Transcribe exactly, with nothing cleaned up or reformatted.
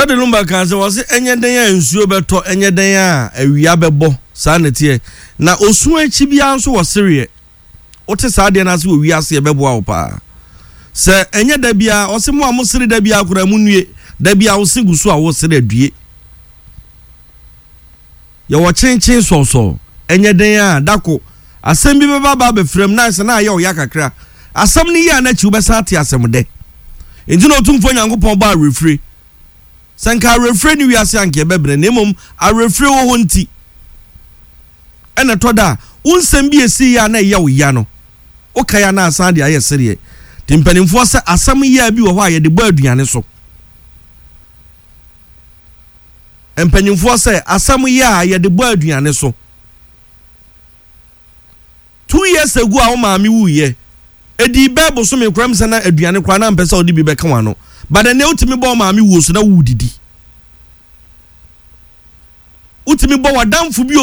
Daddy Lumba kan say was enye den ya nsuo beto enye den ya awia bebo saa netie na osu achi bia nso wo serie wote saa de na se wo wiase bebo a wo pa se enye da bia o se mo amosere da bia akora mu nue da bia wo sigusu a wo sere adue ye wo chenchin so so enye den ya dako asem bi beba ba be frem na se na ye o yakakra asem ni ya na chi wo be sa ate asem de enti no tumfo nyankopon ba refre sanka refre ni wiase anke bebre nemom a refre wo honti ena toda unsem bi esi ya na ye wo ya no o kaya na asan de aye sere timpanimfo se asam ya bi wo ho aye de bo aduane so empanimfo se asam ya aye de bo aduane so two years ago a wo maami wu ye edi bebo so me kram se na aduane kwa na mpesa odi bi be kan wano but then ultimi bo maami wu so na wu didi ultimi bo wadamfo bi